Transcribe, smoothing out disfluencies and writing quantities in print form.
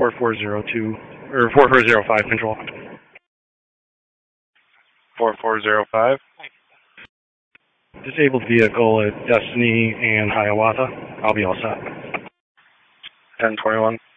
4402 or 4405 control. 4405. Disabled vehicle at Destiny and Hiawatha. I'll be all set. 1021.